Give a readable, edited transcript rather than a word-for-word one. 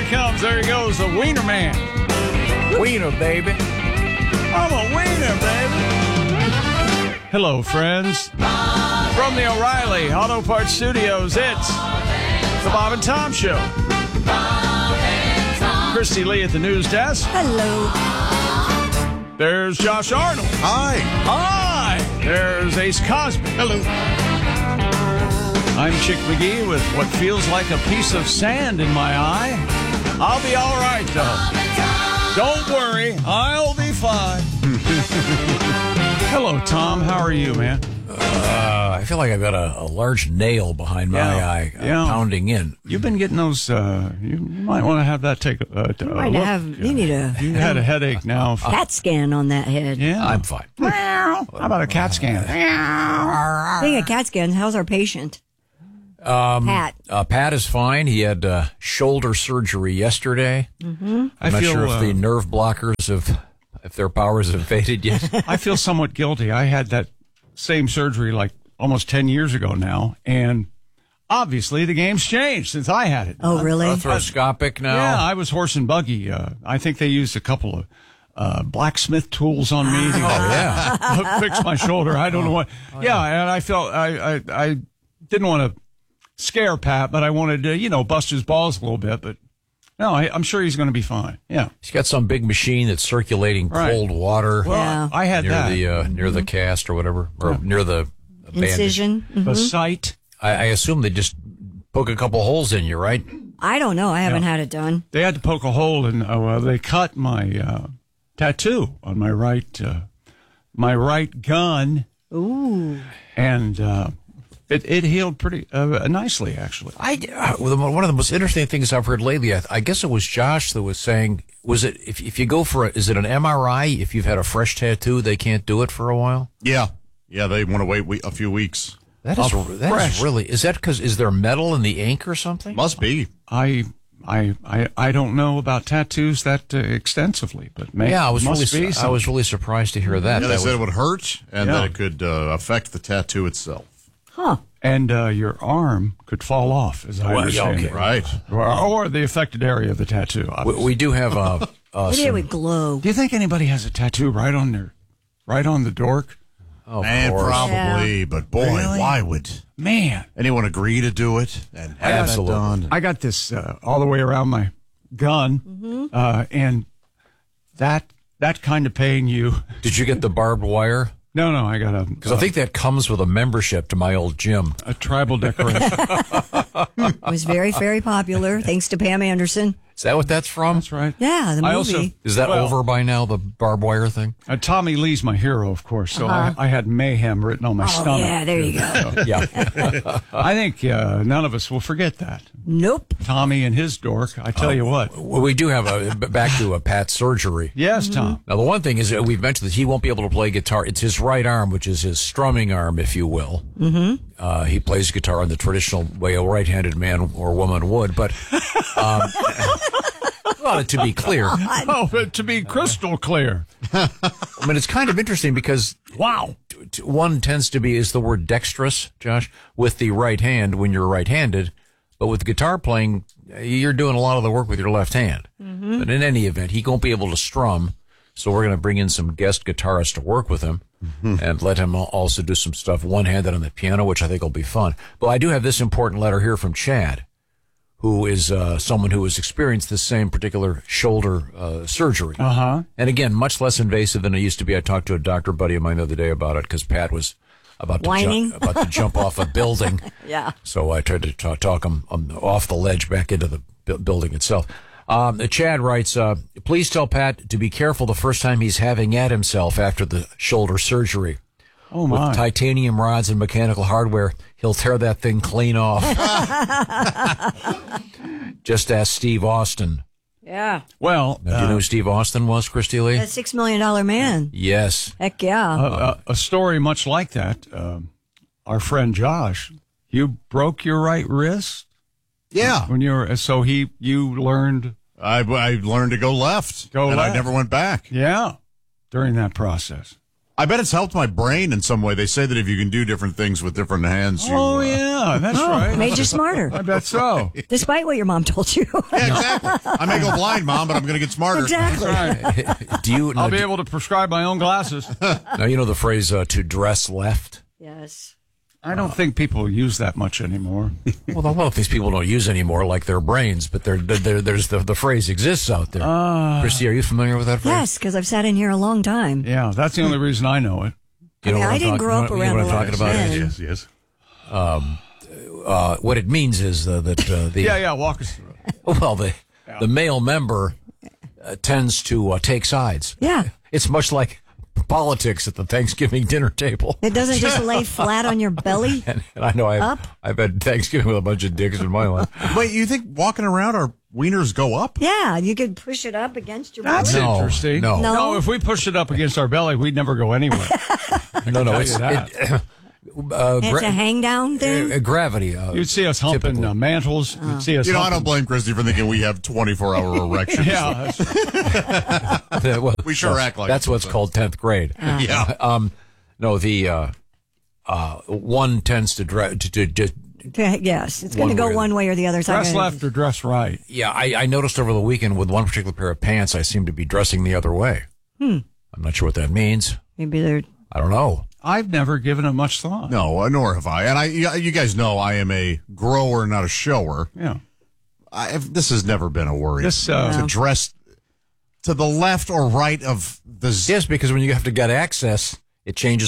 he comes. There he goes, the Wiener Man. Wiener, baby. I'm a wiener, baby. Hello, friends. From the O'Reilly Auto Parts Studios, it's the Bob and Tom Show. Christy Lee at the news desk. Hello. There's Josh Arnold. Hi. Hi. There's Ace Cosby. Hello. I'm Chick McGee with what feels like a piece of sand in my eye. I'll be all right, though. Don't worry, I'll be fine. Hello, Tom. How are you, man? I feel like I've got a large nail behind my eye pounding in. You've been getting those, you might want to have that take a look. You need a You had a headache now. CAT scan on that head. Yeah. I'm fine. How about a CAT scan? Speaking of CAT scans, how's our patient? Pat. Pat is fine. He had shoulder surgery yesterday. Mm-hmm. I'm not sure if the nerve blockers if their powers have faded yet. I feel somewhat guilty. I had that same surgery like almost 10 years ago now, and obviously the game's changed since I had it. Oh, really? Arthroscopic now? Yeah, I was horse and buggy. I think they used a couple of blacksmith tools on me to fix my shoulder. I don't know what. Yeah, and I felt I didn't want to scare Pat, but I wanted to, bust his balls a little bit. But no, I'm sure he's going to be fine. Yeah. He's got some big machine that's circulating cold water. Well, I had near that. Near the cast or whatever, or near the incision. Bandage. The site. I assume they just poke a couple holes in you, right? I don't know. I haven't had it done. They had to poke a hole in. They cut my tattoo on my right gun. Ooh. And it healed pretty nicely, actually. One of the most interesting things I've heard lately, I guess it was Josh that was saying, was it if you go for is it an MRI? If you've had a fresh tattoo, they can't do it for a while. Yeah, they want to wait a few weeks. That is really. Is that because is there metal in the ink or something? Must be. I don't know about tattoos that extensively, but maybe I was really surprised to hear that. Yeah, they said it would hurt and that it could affect the tattoo itself. Huh. And your arm could fall off, as I understand it. Right. Or the affected area of the tattoo. We do have maybe it would glow. Do you think anybody has a tattoo right on the dork? Oh, probably. Yeah. But boy, Really? why would anyone agree to do it and have that done? I got this all the way around my gun, and that kind of pain you. Did you get the barbed wire? No, I got because I think that comes with a membership to my old gym. a tribal decoration. It was very, very popular, thanks to Pam Anderson. Is that what that's from? That's right. Yeah, the movie. Is that over by now, the barbed wire thing? Tommy Lee's my hero, of course, so I had mayhem written on my stomach. Yeah, there you go. Yeah. I think none of us will forget that. Nope. Tommy and his dork, I tell you what. Well, we do have back to a Pat surgery. Yes, Tom. Now, the one thing is we've mentioned that he won't be able to play guitar. It's his right arm, which is his strumming arm, if you will. Mm-hmm. He plays guitar in the traditional way a right-handed man or woman would, but... well, to be clear. Oh, but to be crystal clear. I mean, it's kind of interesting because, one tends to be, is the word dexterous, Josh, with the right hand when you're right-handed. But with guitar playing, you're doing a lot of the work with your left hand. Mm-hmm. But in any event, he won't be able to strum. So we're going to bring in some guest guitarists to work with him and let him also do some stuff one-handed on the piano, which I think will be fun. But I do have this important letter here from Chad, who is someone who has experienced this same particular shoulder surgery. Uh-huh. And again, much less invasive than it used to be. I talked to a doctor buddy of mine the other day about it because Pat was about to jump off a building. Yeah. So I tried to talk him off the ledge back into the building itself. Chad writes, please tell Pat to be careful the first time he's having at himself after the shoulder surgery. Oh, my. With titanium rods and mechanical hardware, he'll tear that thing clean off. Just ask Steve Austin. Yeah. Well, Now, do you know who Steve Austin was, Christy Lee? That $6 million man. Yes. Heck yeah. a story much like that. Our friend Josh, you broke your right wrist. Yeah. When you learned. I learned to go left. Go and left. I never went back. Yeah. During that process. I bet it's helped my brain in some way. They say that if you can do different things with different hands, yeah, that's right. Made you smarter. I bet so. Despite what your mom told you. Yeah, exactly. I may go blind, Mom, but I'm going to get smarter. Exactly. Right. I'll be able to prescribe my own glasses. Now, you know the phrase to dress left? Yes. I don't think people use that much anymore. Well, a lot of these people don't use anymore, like their brains, but there's the phrase exists out there. Christy, are you familiar with that phrase? Yes, because I've sat in here a long time. Yeah, that's the only reason I know it. I didn't grow up around what I'm talking about? Yes, yes. What it means is that the Yeah, walk us through it. well the male member tends to take sides. Yeah. It's much like politics at the Thanksgiving dinner table. It doesn't just lay flat on your belly. And I know I've had Thanksgiving with a bunch of dicks in my life. Wait, you think walking around our wieners go up? Yeah, you could push it up against your That's belly. interesting. No. If we pushed it up against our belly, we'd never go anywhere. No, it's It's a hang down thing. gravity. You'd see us humping mantles. You'd see us. I don't blame Christy for thinking we have 24-hour erections. Yeah, Well, We sure act like that's it, what's called 10th grade. Yeah. No, the one tends to Yes, it's going to go one way or the other. dress left or dress right. Yeah, I noticed over the weekend with one particular pair of pants, I seem to be dressing the other way. I'm not sure what that means. Maybe they're. I don't know. I've never given it much thought. No, nor have I. And you guys know I am a grower, not a shower. Yeah. This has never been a worry. This, to dress to the left or right of the... Yes, because when you have to get access, it changes